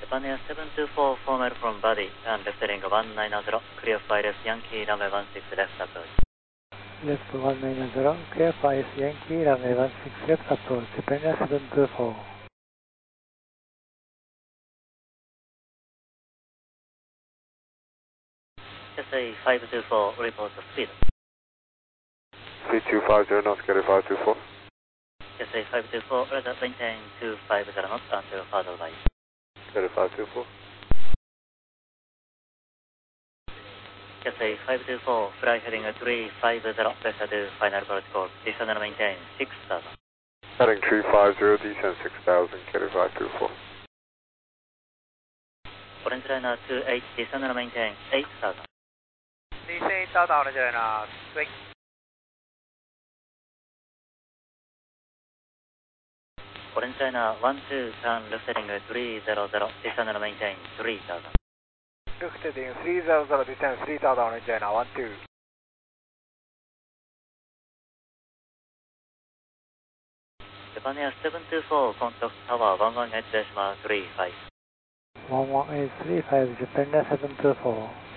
Japan Air 724 formal from body and left heading 190, clear for ILS Yankee runway 16 left approach. Left 190, clear for ILS Yankee runway 16 left approach, Japan Air 724. SA 524, report the speed. Speed 250 knots, carry 524. SA 524, radar maintain 250 knots until further advice. Carry 524. SA 524, fly heading 350, pressure to final protocol, descend and maintain 6000. Heading 350, descend 6000, carry 524. Orange liner 28, descend and maintain 8000. Descend 8000, orange liner, swing. Orange liner 12, turn left heading 300, descend and maintain 3000. Left heading 300, descend 3000, orange liner 12. Japan Air 724, contact tower 118.35. 11835, Japan Air 724.